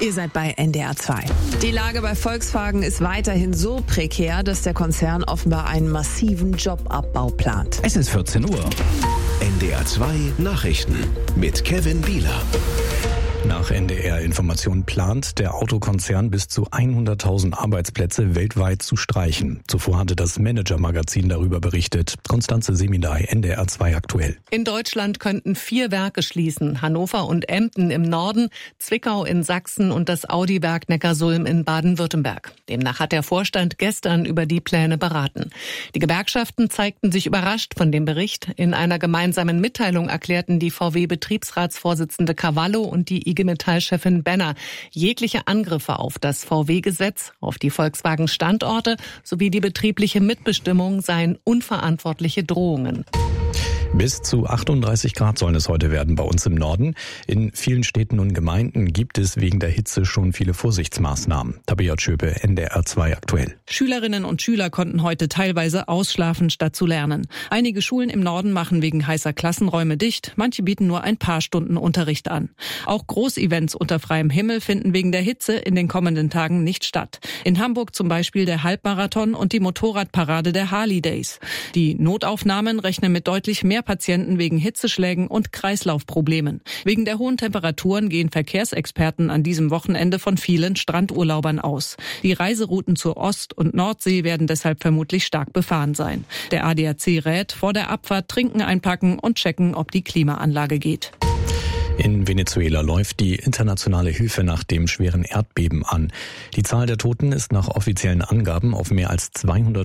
Ihr seid bei NDR 2. Die Lage bei Volkswagen ist weiterhin so prekär, dass der Konzern offenbar einen massiven Jobabbau plant. Es ist 14 Uhr. NDR 2 Nachrichten mit Kevin Bieler. Nach NDR-Informationen plant der Autokonzern bis zu 100.000 Arbeitsplätze weltweit zu streichen. Zuvor hatte das Manager-Magazin darüber berichtet. Konstanze Semidai, NDR 2 aktuell. In Deutschland könnten 4 Werke schließen. Hannover und Emden im Norden, Zwickau in Sachsen und das Audi-Werk Neckarsulm in Baden-Württemberg. Demnach hat der Vorstand gestern über die Pläne beraten. Die Gewerkschaften zeigten sich überrascht von dem Bericht. In einer gemeinsamen Mitteilung erklärten die VW-Betriebsratsvorsitzende Cavallo und die IG Metall-Chefin Benner jegliche Angriffe auf das VW-Gesetz, auf die Volkswagen-Standorte sowie die betriebliche Mitbestimmung seien unverantwortliche Drohungen. Bis zu 38 Grad sollen es heute werden bei uns im Norden. In vielen Städten und Gemeinden gibt es wegen der Hitze schon viele Vorsichtsmaßnahmen. Tabea Schöpe, NDR 2 aktuell. Schülerinnen und Schüler konnten heute teilweise ausschlafen, statt zu lernen. Einige Schulen im Norden machen wegen heißer Klassenräume dicht. Manche bieten nur ein paar Stunden Unterricht an. Auch Großevents unter freiem Himmel finden wegen der Hitze in den kommenden Tagen nicht statt. In Hamburg zum Beispiel der Halbmarathon und die Motorradparade der Harley Days. Die Notaufnahmen rechnen mit deutlich mehr Patienten wegen Hitzeschlägen und Kreislaufproblemen. Wegen der hohen Temperaturen gehen Verkehrsexperten an diesem Wochenende von vielen Strandurlaubern aus. Die Reiserouten zur Ost- und Nordsee werden deshalb vermutlich stark befahren sein. Der ADAC rät, vor der Abfahrt Trinken einpacken und checken, ob die Klimaanlage geht. In Venezuela läuft die internationale Hilfe nach dem schweren Erdbeben an. Die Zahl der Toten ist nach offiziellen Angaben auf mehr als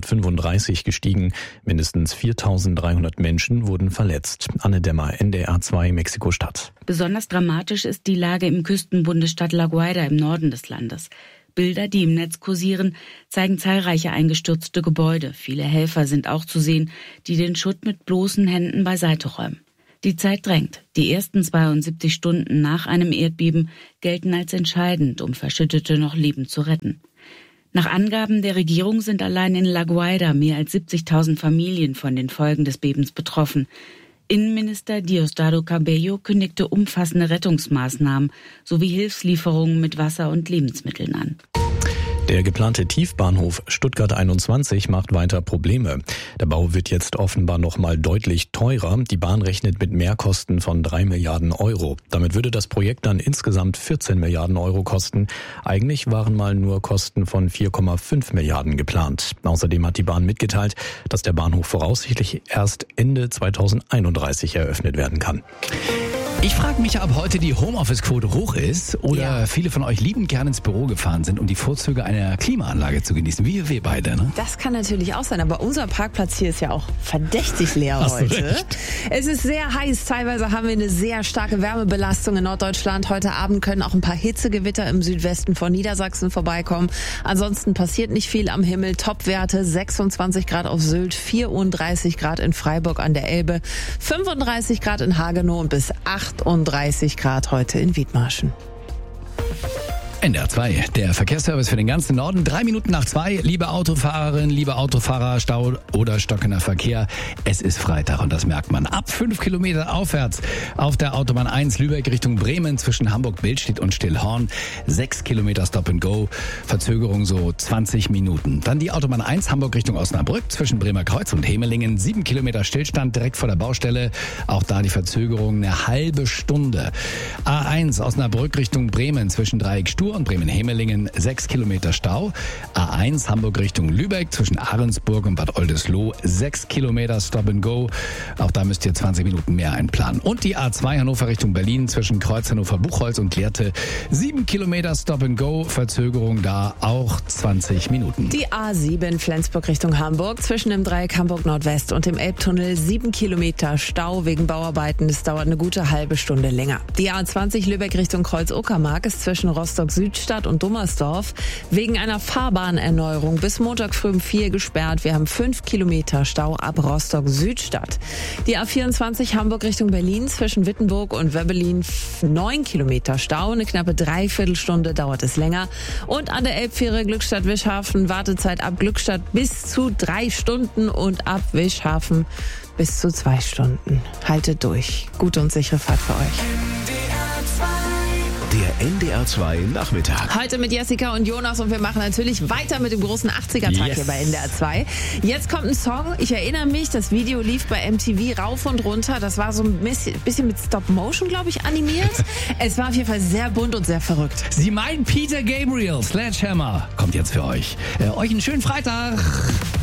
235 gestiegen. Mindestens 4.300 Menschen wurden verletzt. Anne Dämmer, NDR 2, Mexiko-Stadt. Besonders dramatisch ist die Lage im Küstenbundesstaat La Guaira im Norden des Landes. Bilder, die im Netz kursieren, zeigen zahlreiche eingestürzte Gebäude. Viele Helfer sind auch zu sehen, die den Schutt mit bloßen Händen beiseite räumen. Die Zeit drängt. Die ersten 72 Stunden nach einem Erdbeben gelten als entscheidend, um Verschüttete noch lebend zu retten. Nach Angaben der Regierung sind allein in La Guaira mehr als 70.000 Familien von den Folgen des Bebens betroffen. Innenminister Diosdado Cabello kündigte umfassende Rettungsmaßnahmen sowie Hilfslieferungen mit Wasser und Lebensmitteln an. Der geplante Tiefbahnhof Stuttgart 21 macht weiter Probleme. Der Bau wird jetzt offenbar noch mal deutlich teurer. Die Bahn rechnet mit Mehrkosten von 3 Milliarden Euro. Damit würde das Projekt dann insgesamt 14 Milliarden Euro kosten. Eigentlich waren mal nur Kosten von 4,5 Milliarden geplant. Außerdem hat die Bahn mitgeteilt, dass der Bahnhof voraussichtlich erst Ende 2031 eröffnet werden kann. Ich frage mich, ob heute die Homeoffice-Quote hoch ist oder viele von euch liebend gerne ins Büro gefahren sind, um die Vorzüge einer Klimaanlage zu genießen, wie wir beide, ne? Das kann natürlich auch sein, aber unser Parkplatz hier ist ja auch verdächtig leer heute. Es ist sehr heiß, teilweise haben wir eine sehr starke Wärmebelastung in Norddeutschland. Heute Abend können auch ein paar Hitzegewitter im Südwesten von Niedersachsen vorbeikommen. Ansonsten passiert nicht viel am Himmel. Topwerte 26 Grad auf Sylt, 34 Grad in Freiburg an der Elbe, 35 Grad in Hagenow und bis 38 Grad heute in Wiedmarschen. NDR 2, der Verkehrsservice für den ganzen Norden. 3 Minuten nach 2. Liebe Autofahrerinnen, liebe Autofahrer, Stau oder stockender Verkehr. Es ist Freitag und das merkt man. Ab 5 Kilometer aufwärts auf der Autobahn 1 Lübeck Richtung Bremen zwischen Hamburg-Billstedt und Stillhorn. 6 Kilometer Stop and Go. Verzögerung so 20 Minuten. Dann die Autobahn 1 Hamburg Richtung Osnabrück zwischen Bremer Kreuz und Hemelingen. 7 Kilometer Stillstand direkt vor der Baustelle. Auch da die Verzögerung eine halbe Stunde. A1 Osnabrück Richtung Bremen zwischen Dreieck Stur und Bremen-Hemelingen 6 Kilometer Stau. A1 Hamburg Richtung Lübeck zwischen Ahrensburg und Bad Oldesloe 6 Kilometer Stop and Go. Auch da müsst ihr 20 Minuten mehr einplanen. Und die A2 Hannover Richtung Berlin zwischen Kreuz Hannover-Buchholz und Lehrte 7 Kilometer Stop and Go. Verzögerung da auch 20 Minuten. Die A7 Flensburg Richtung Hamburg zwischen dem Dreieck Hamburg Nordwest und dem Elbtunnel 7 Kilometer Stau wegen Bauarbeiten. Es dauert eine gute halbe Stunde länger. Die A20 Lübeck Richtung Kreuz-Uckermark ist zwischen Rostock-Südstadt und Dummersdorf wegen einer Fahrbahnerneuerung bis Montag früh um 4 gesperrt. Wir haben 5 Kilometer Stau ab Rostock-Südstadt. Die A24 Hamburg Richtung Berlin zwischen Wittenburg und Wöbbelin 9 Kilometer Stau. Eine knappe Dreiviertelstunde dauert es länger. Und an der Elbfähre Glückstadt-Wischhafen Wartezeit ab Glückstadt bis zu 3 Stunden und ab Wischhafen bis zu 2 Stunden. Haltet durch. Gute und sichere Fahrt für euch. Der NDR NDR2 Nachmittag. Heute mit Jessica und Jonas und wir machen natürlich weiter mit dem großen 80er-Tag hier bei NDR 2. Jetzt kommt ein Song. Ich erinnere mich, das Video lief bei MTV rauf und runter. Das war so ein bisschen mit Stop-Motion, glaube ich, animiert. Es war auf jeden Fall sehr bunt und sehr verrückt. Sie meinen Peter Gabriel, Sledgehammer, kommt jetzt für euch. Euch einen schönen Freitag.